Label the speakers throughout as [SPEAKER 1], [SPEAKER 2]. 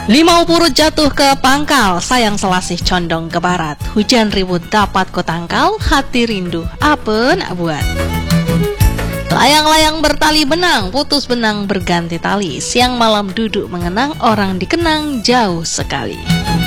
[SPEAKER 1] Limau purut jatuh ke pangkal, sayang selasih condong ke barat. Hujan ribut dapat ku tangkal, hati rindu apa nak buat. Layang-layang bertali benang, putus benang berganti tali. Siang malam duduk mengenang, orang dikenang jauh sekali.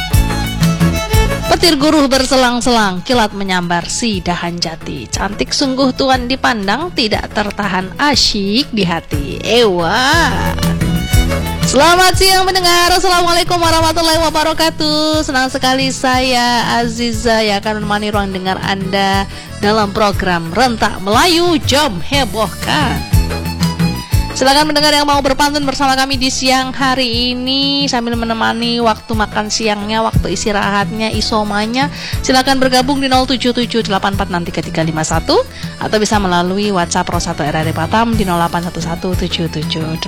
[SPEAKER 1] Petir guruh berselang-selang, kilat menyambar si dahan jati. Cantik sungguh tuan dipandang, tidak tertahan asyik di hati. Ewa. Selamat siang mendengar. Assalamualaikum warahmatullahi wabarakatuh. Senang sekali saya Aziza yang akan menemani ruang dengar Anda dalam program Rentak Melayu Jom Hebohkan. Silakan mendengar yang mau berpantun bersama kami di siang hari ini sambil menemani waktu makan siangnya, waktu istirahatnya, isomanya. Silakan bergabung di 0778463351 atau bisa melalui WhatsApp Pro 1 RRI Batam di 081177781051.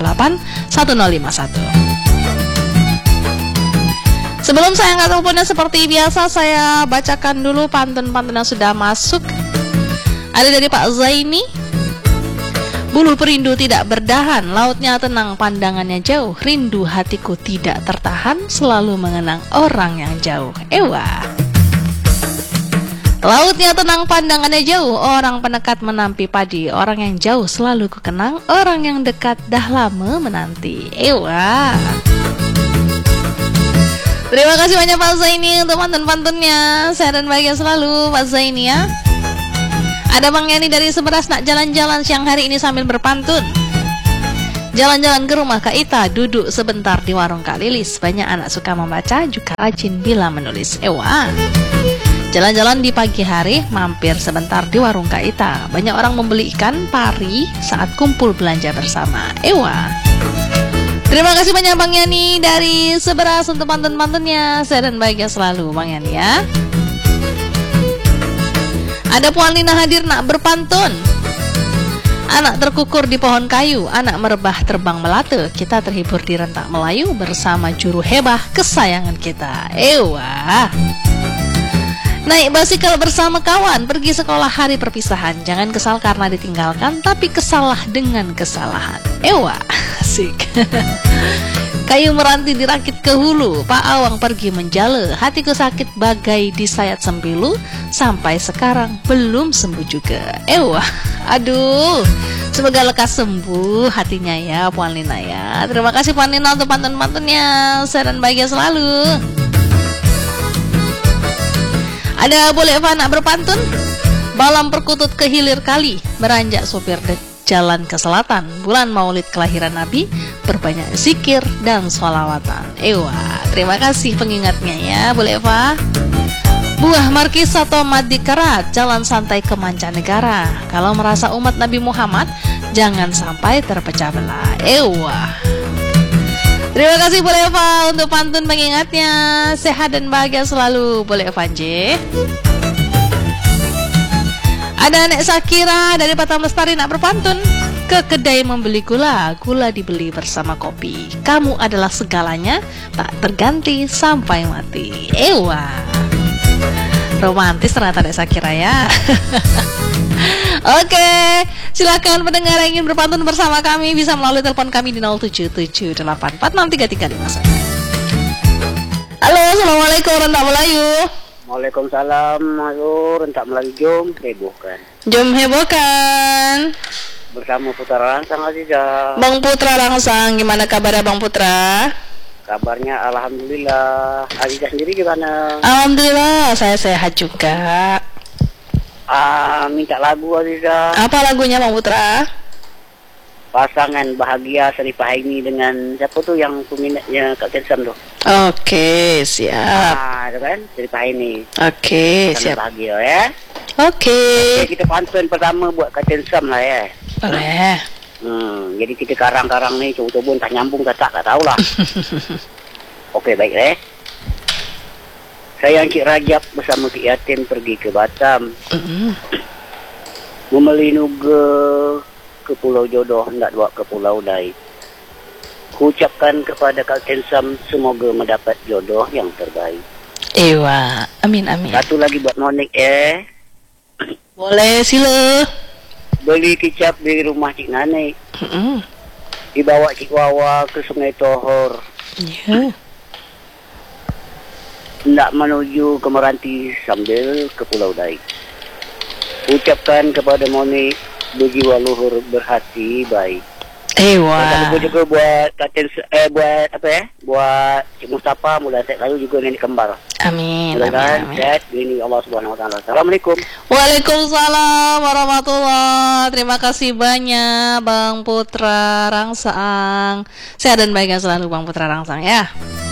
[SPEAKER 1] Sebelum saya angkat teleponnya seperti biasa, saya bacakan dulu pantun-pantun yang sudah masuk. Ada dari Pak Zaini. Bulu perindu tidak berdahan, lautnya tenang, pandangannya jauh. Rindu hatiku tidak tertahan, selalu mengenang orang yang jauh. Ewa. Lautnya tenang, pandangannya jauh, orang penekat menampi padi. Orang yang jauh selalu kukenang, orang yang dekat dah lama menanti. Ewa. Terima kasih banyak Pak Zaini untuk pantun-pantunnya. Sehat dan bahagia selalu Pak Zaini ya. Ada Bang Yani dari Seberas, nak jalan-jalan siang hari ini sambil berpantun. Jalan-jalan ke rumah Kak Ita, duduk sebentar di warung Kak Lilis. Banyak anak suka membaca, juga rajin bila menulis. Ewa. Jalan-jalan di pagi hari, mampir sebentar di warung Kak Ita. Banyak orang membeli ikan pari saat kumpul belanja bersama. Ewa. Terima kasih banyak Bang Yani dari Seberas untuk pantun-pantunnya. Sehat dan bahagia selalu Bang Yani ya. Ada Puan Lina hadir nak berpantun. Anak terkukur di pohon kayu, anak merebah terbang melate. Kita terhibur di Rentak Melayu bersama juru hebah kesayangan kita. Ewa. Naik basikal bersama kawan, pergi sekolah hari perpisahan. Jangan kesal karena ditinggalkan, tapi kesalah dengan kesalahan. Ewa. Asik. Kayu meranti dirakit ke hulu, Pak Awang pergi menjala. Hatiku sakit bagai disayat sempilu, sampai sekarang belum sembuh juga. Ewa, aduh. Semoga lekas sembuh hatinya ya Puan Lina ya. Terima kasih Puan Lina untuk pantun-pantunnya. Sehat dan bahagia selalu. Ada Boleh Eva nak berpantun. Balam perkutut ke hilir kali, beranjak sopir jalan ke selatan. Bulan maulid kelahiran Nabi, berbanyak zikir dan sholawatan. Ewa, terima kasih pengingatnya ya Boleh Eva. Buah markisa tomat dikerat, jalan santai ke mancanegara. Kalau merasa umat Nabi Muhammad, jangan sampai terpecah belah. Ewa. Terima kasih Boleh Eva untuk pantun pengingatnya. Sehat dan bahagia selalu Boleh Eva J. Ada Nek Sakira dari Batam Lestari nak berpantun. Ke kedai membeli gula, gula dibeli bersama kopi. Kamu adalah segalanya, tak terganti sampai mati. Ewa. Romantis ternyata Nek Sakira ya. Oke, silakan pendengar yang ingin berpantun bersama kami bisa melalui telepon kami di 0778463351. Halo, assalamualaikum Rentak Melayu.
[SPEAKER 2] Waalaikumsalam, halo, Rentak Melayu Jom Hebohkan.
[SPEAKER 1] Jom Hebohkan.
[SPEAKER 2] Bersama Putra Rangsang Aziza.
[SPEAKER 1] Bang Putra Rangsang, gimana kabarnya Bang Putra?
[SPEAKER 2] Kabarnya alhamdulillah. Aziza sendiri gimana?
[SPEAKER 1] Alhamdulillah, saya sehat juga.
[SPEAKER 2] Minta lagu Aziza.
[SPEAKER 1] Apa lagunya Bang Putra?
[SPEAKER 2] Pasangan Bahagia Sharifah ini dengan siapa tuh yang peminatnya Kak Kensam tuh?
[SPEAKER 1] Oke, siap.
[SPEAKER 2] Itu kan Sharifah ini.
[SPEAKER 1] Oke,
[SPEAKER 2] Pasangan
[SPEAKER 1] siap.
[SPEAKER 2] Bahagia ya.
[SPEAKER 1] Oke.
[SPEAKER 2] Kita pantun pertama buat Kak Kensam lah ya.
[SPEAKER 1] Boleh.
[SPEAKER 2] Jadi kita karang-karang nih coba-coba entah nyambung tak tahu lah. Oke, baik deh. Saya Cik Rajab bersama Cik Yatin pergi ke Batam. Memelinuga ke Pulau Jodoh, hendak bawa ke Pulau Dai. Kuucapkan kepada Kak Kensam semoga mendapat jodoh yang terbaik.
[SPEAKER 1] Ewa, amin amin.
[SPEAKER 2] Satu lagi buat Monik
[SPEAKER 1] Boleh, sila.
[SPEAKER 2] Beli kicap di rumah Cik Nanik. Dibawa Cik Wawa ke Sungai Tohor.
[SPEAKER 1] Ya.
[SPEAKER 2] hendak menuju ke Meranti sambil ke Pulau Dai. Ucapkan kepada Moni berjiwa luhur berhati baik.
[SPEAKER 1] Wah.
[SPEAKER 2] Dan juga buat buat Cik Mustafa mula set lalu juga nenek kembar.
[SPEAKER 1] Amin.
[SPEAKER 2] Mudah-mudahan
[SPEAKER 1] Amin.
[SPEAKER 2] sehat ini Allah Subhanahu wa taala. Assalamualaikum.
[SPEAKER 1] Waalaikumsalam warahmatullahi. Terima kasih banyak Bang Putra Rangsang. Sehat dan baik selalu Bang Putra Rangsang ya.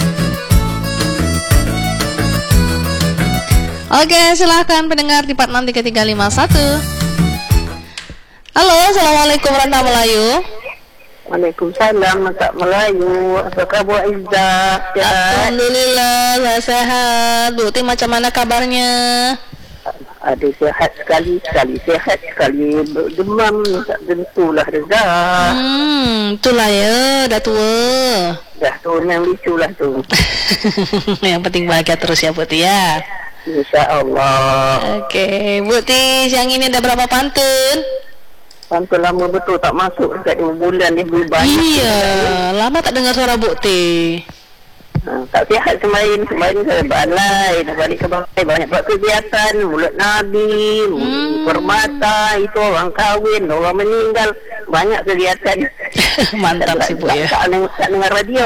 [SPEAKER 1] Oke, silahkan pendengar di 463351. Halo, assalamualaikum warahmatullahi wabarakatuh.
[SPEAKER 3] Waalaikumsalam, Masak Melayu. Apa khabar Izzah? Sehat?
[SPEAKER 1] Alhamdulillah, saya sehat. Bukti macam mana kabarnya?
[SPEAKER 3] Ada sehat sekali sehat sekali. Demam, tak tentulah Reza.
[SPEAKER 1] Itulah ya, dah tua.
[SPEAKER 3] Dah tu memang lucu lah tu.
[SPEAKER 1] Yang penting bahagia terus ya Bukti ya.
[SPEAKER 3] InsyaAllah.
[SPEAKER 1] Okey, Bukti siang ini ada berapa pantun?
[SPEAKER 3] Sampai lama betul tak masuk dekat 2 bulan ni berubah.
[SPEAKER 1] Iya, lama tak dengar suara Bukti.
[SPEAKER 3] Tak sihat semain ke balai, dah balik ke balai, banyak buat kegiatan, mulut Nabi, permata, itu orang kahwin, orang meninggal, banyak kegiatan.
[SPEAKER 1] Mantap sih Bu ya.
[SPEAKER 3] Tak dengar radio.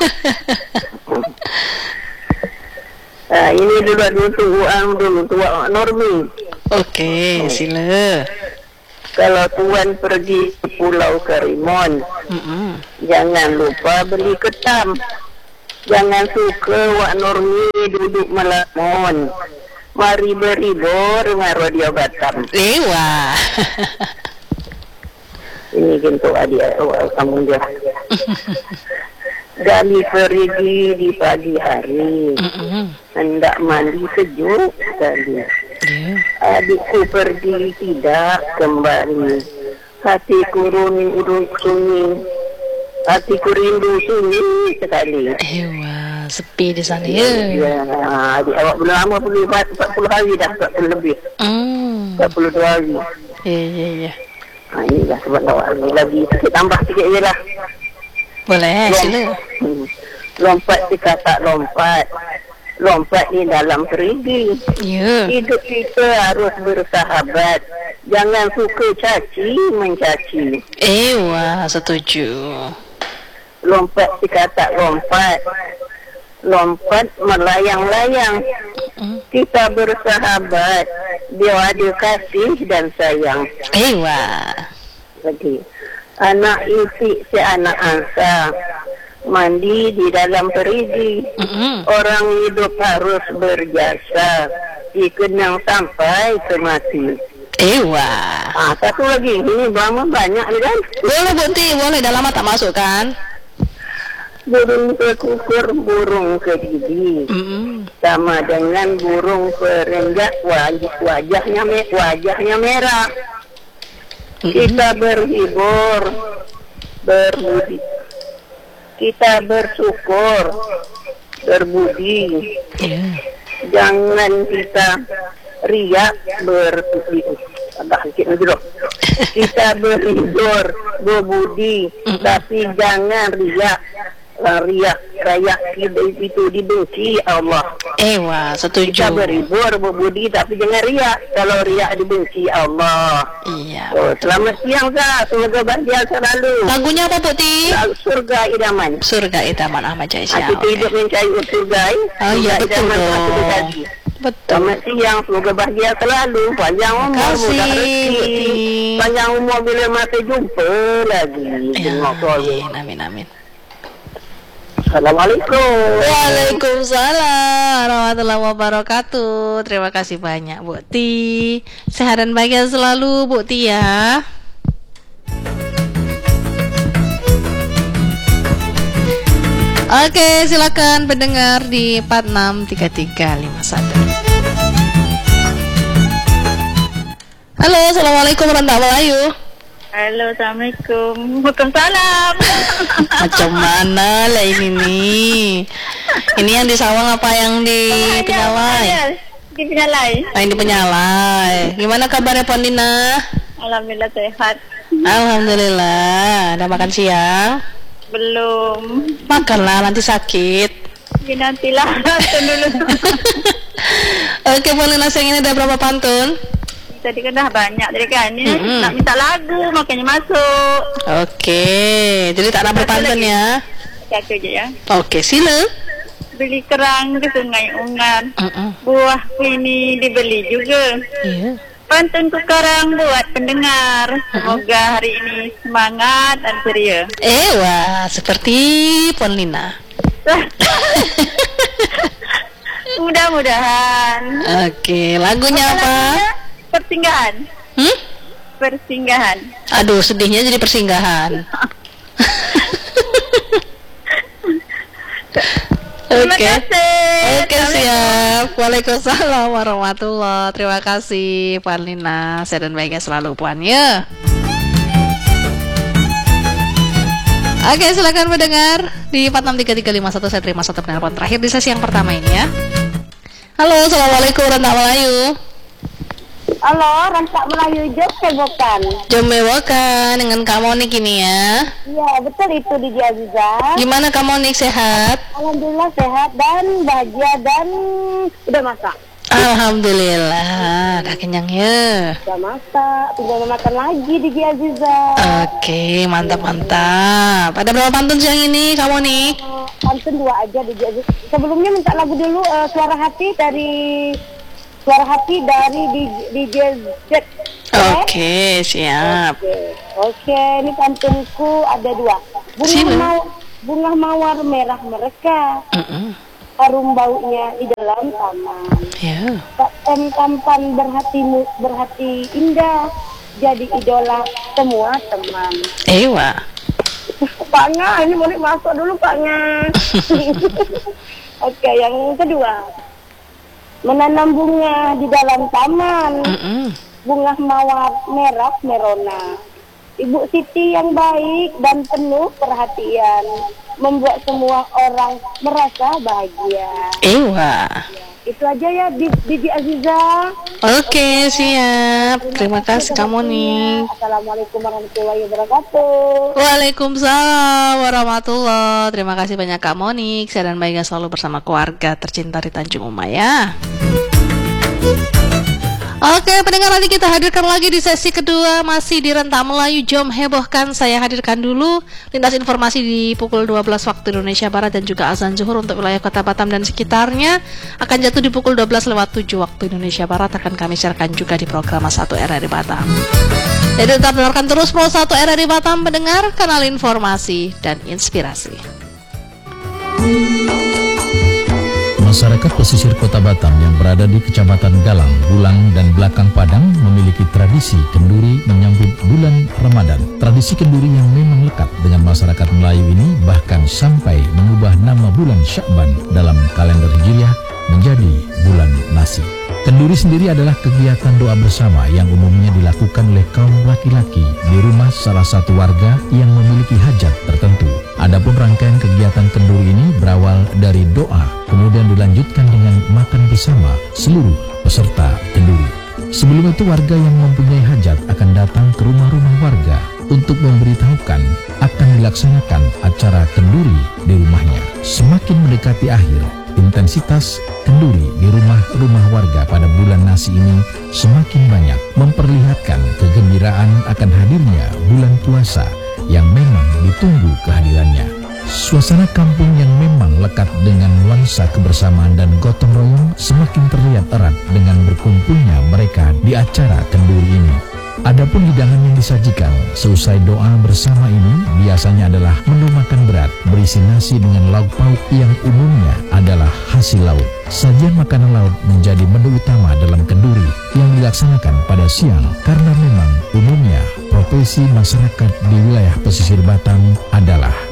[SPEAKER 3] Ini dulu untuk Normi.
[SPEAKER 1] Okey, sila.
[SPEAKER 3] Kalau tuan pergi ke Pulau Karimun, jangan lupa beli ketam. Jangan suka Wak Normi duduk melamun. Mari berhibur dengan radio Batam.
[SPEAKER 1] Wah.
[SPEAKER 3] Ini untuk adik kamu dia. Gali pergi di pagi hari. Hendak mandi sejuk sekali. Adikku pergi tidak kembali. Hatiku rindu sunyi. Hatiku rindu sunyi sekali.
[SPEAKER 1] Wah, sepi di sana ya.
[SPEAKER 3] Ya, adik awak belum lama pergi 40 hari dah, 40 lebih. 42 hari.
[SPEAKER 1] Ya.
[SPEAKER 3] Inilah sebab awak lagi sikit tambah sikit je lah.
[SPEAKER 1] Boleh, sila.
[SPEAKER 3] Lompat si katak lompat. Lompat di dalam perigi.
[SPEAKER 1] Ya.
[SPEAKER 3] Hidup kita harus bersahabat. Jangan suka caci mencaci.
[SPEAKER 1] Wah, setuju.
[SPEAKER 3] Lompat si katak lompat. Lompat melayang-layang. Kita bersahabat. Biar ada kasih dan sayang.
[SPEAKER 1] Wah.
[SPEAKER 3] Lagi. Anak isi si anak angsa. Mandi di dalam perigi. Orang hidup harus berjasa. Dikenang sampai ke mati.
[SPEAKER 1] Wah.
[SPEAKER 3] Satu lagi. Ini banyak ni kan?
[SPEAKER 1] Boleh Bukti, boleh. Dah lama tak masuk kan?
[SPEAKER 3] Burung kekukur, burung kedidi. Sama dengan burung perenjak, wajahnya merah. Kita berhibur, berbudi. Kita bersyukur, berbudi. Jangan kita riak, berbudi. Kita berhibur, berbudi. Tapi jangan riak. Rakyat itu dibenci Allah.
[SPEAKER 1] Wah, setuju.
[SPEAKER 3] Kita berhibur, berbudi, tapi jangan riak. Kalau riak dibenci Allah.
[SPEAKER 1] Iya.
[SPEAKER 3] Selamat siang, Zah. Semoga bahagia selalu.
[SPEAKER 1] Lagunya apa Bukti?
[SPEAKER 3] Surga Idaman.
[SPEAKER 1] Surga Idaman Ahmad Jaisyah.
[SPEAKER 3] Kita hidup mencari surga.
[SPEAKER 1] Iya, betul
[SPEAKER 3] Idaman,
[SPEAKER 1] dong. Betul.
[SPEAKER 3] Selamat siang. Semoga bahagia selalu. Panjang umur.
[SPEAKER 1] Terima kasih,
[SPEAKER 3] mudah rezeki.
[SPEAKER 1] Bukti.
[SPEAKER 3] Panjang umur bila masa jumpa lagi.
[SPEAKER 1] Amin.
[SPEAKER 3] Assalamualaikum.
[SPEAKER 1] Waalaikumsalam warahmatullahi wabarakatuh. Terima kasih banyak Bukti. Sehat dan bahagia selalu Bukti ya. Oke, silakan pendengar di 463351. Halo, assalamualaikum warahmatullahi wabarakatuh.
[SPEAKER 4] Halo, Assalamualaikum. Waalaikumsalam.
[SPEAKER 1] Macam mana lah ini nih? Ini yang di Sawang apa yang di Penyalai?
[SPEAKER 4] Di Penyalai.
[SPEAKER 1] Yang di Penyalai. Gimana kabarnya Pondina?
[SPEAKER 4] Alhamdulillah sehat.
[SPEAKER 1] Alhamdulillah. Udah makan siang?
[SPEAKER 4] Belum.
[SPEAKER 1] Makanlah, nanti sakit.
[SPEAKER 4] Ya, nantilah pantun dulu.
[SPEAKER 1] Oke, boleh nasi yang ini ada berapa pantun?
[SPEAKER 4] Tadi kan dah banyak tadi kan. Ini nak minta lagu makanya masuk.
[SPEAKER 1] Oke, jadi tak ada berpantun ya.
[SPEAKER 4] Satu je ya.
[SPEAKER 1] Oke, sila.
[SPEAKER 4] Beli kerang ke sungai Ungar. Buah ini dibeli juga.
[SPEAKER 1] Iya.
[SPEAKER 4] Pantun ku sekarang buat pendengar. Semoga hari ini semangat dan ceria.
[SPEAKER 1] Wah, seperti Pon Lina.
[SPEAKER 4] Mudah-mudahan.
[SPEAKER 1] Oke, lagunya apa?
[SPEAKER 4] Persinggahan. Persinggahan.
[SPEAKER 1] Aduh, sedihnya jadi persinggahan.
[SPEAKER 4] Terima
[SPEAKER 1] Oke.
[SPEAKER 4] kasih.
[SPEAKER 1] Oke, siap. Waalaikumsalam warahmatullahi. Terima kasih Puan Lina. Sehat dan baiknya selalu Puan ya. Oke, silakan mendengar di 463351. Saya terima satu penelpon terakhir di sesi yang pertama ini ya. Halo, assalamualaikum warahmatullahi wabarakatuh.
[SPEAKER 3] Halo, Rantak Melayu Jom Hebohkan.
[SPEAKER 1] Jom Hebohkan dengan Kak Monik ini ya.
[SPEAKER 3] Iya, betul itu di Aziza.
[SPEAKER 1] Gimana Kak Monik, sehat?
[SPEAKER 3] Alhamdulillah sehat dan bahagia dan udah masak.
[SPEAKER 1] Alhamdulillah, udah kenyang ya.
[SPEAKER 3] Udah masak, tinggal makan lagi di Aziza.
[SPEAKER 1] Oke, mantap-mantap. Ada berapa pantun siang ini Kak Monik?
[SPEAKER 3] Pantun 2 aja di Aziza. Sebelumnya minta lagu dulu Suara Hati dari DJ Z.
[SPEAKER 1] Oke, siap.
[SPEAKER 3] Oke, ini pantunku ada 2. Bunga mawar merah mereka. Harum baunya di dalam taman.
[SPEAKER 1] Ya.
[SPEAKER 3] Tampan berhati indah. Jadi idola semua teman.
[SPEAKER 1] Ewa.
[SPEAKER 3] Paknya, ini boleh masuk dulu Paknya. Oke, yang kedua. Menanam bunga di dalam taman. Bunga mawar merah merona. Ibu Siti yang baik dan penuh perhatian, membuat semua orang merasa bahagia.
[SPEAKER 1] Ewa.
[SPEAKER 3] Itu aja ya Didi Aziza.
[SPEAKER 1] Oke, siap. Terima kasih Kak Monik.
[SPEAKER 3] Assalamualaikum warahmatullahi wabarakatuh.
[SPEAKER 1] Waalaikumsalam warahmatullahi. Terima kasih banyak Kak Monik. Sehat dan baiknya selalu bersama keluarga tercinta di Tanjung Umaya. Oke, pendengar, nanti kita hadirkan lagi di sesi kedua, masih di Rentak Melayu Jom Hebohkan. Saya hadirkan dulu lintas informasi di pukul 12 waktu Indonesia Barat dan juga azan zuhur untuk wilayah Kota Batam dan sekitarnya akan jatuh di pukul 12:07 waktu Indonesia Barat. Akan kami siarkan juga di program 1 RRI Batam. Jadi tetap dengarkan terus Pro 1 RRI Batam, pendengar kanal informasi dan inspirasi.
[SPEAKER 5] Masyarakat pesisir Kota Batam yang berada di Kecamatan Galang, Bulang, dan Belakang Padang memiliki tradisi kenduri menyambut bulan Ramadan. Tradisi kenduri yang memang lekat dengan masyarakat Melayu ini bahkan sampai mengubah nama bulan Syakban dalam kalender Hijriah menjadi bulan nasi. Kenduri sendiri adalah kegiatan doa bersama yang umumnya dilakukan oleh kaum laki-laki di rumah salah satu warga yang memiliki hajat tertentu. Adapun rangkaian kegiatan kenduri ini berawal dari doa, kemudian dilanjutkan dengan makan bersama seluruh peserta kenduri. Sebelum itu warga yang mempunyai hajat akan datang ke rumah-rumah warga untuk memberitahukan akan dilaksanakan acara kenduri di rumahnya. Semakin mendekati akhir, intensitas kenduri di rumah-rumah warga pada bulan nasi ini semakin banyak, memperlihatkan kegembiraan akan hadirnya bulan puasa yang memang ditunggu kehadirannya. Suasana kampung yang memang lekat dengan nuansa kebersamaan dan gotong royong semakin terlihat erat dengan berkumpulnya mereka di acara kenduri ini. Adapun hidangan yang disajikan seusai doa bersama ini biasanya adalah menu makan berat berisi nasi dengan lauk pauk yang umumnya adalah hasil laut. Sajian makanan laut menjadi menu utama dalam kenduri yang dilaksanakan pada siang karena memang umumnya profesi masyarakat di wilayah pesisir Batam adalah